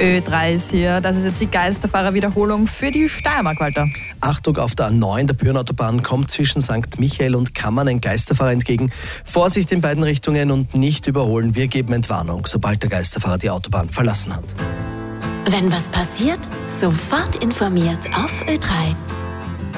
Ö3 ist hier. Das ist jetzt die Geisterfahrer-Wiederholung für die Steiermark, Walter. Achtung, auf der A9 der Bürgenautobahn kommt zwischen St. Michael und Kammern ein Geisterfahrer entgegen. Vorsicht in beiden Richtungen und nicht überholen. Wir geben Entwarnung, sobald der Geisterfahrer die Autobahn verlassen hat. Wenn was passiert, sofort informiert auf Ö3.